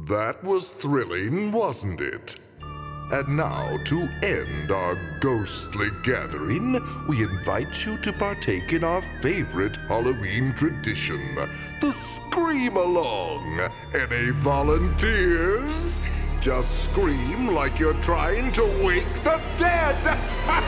That was thrilling, wasn't it? And now, to end our ghostly gathering, we invite you to partake in our favorite Halloween tradition, the Scream Along. Any volunteers? Just scream like you're trying to wake the dead!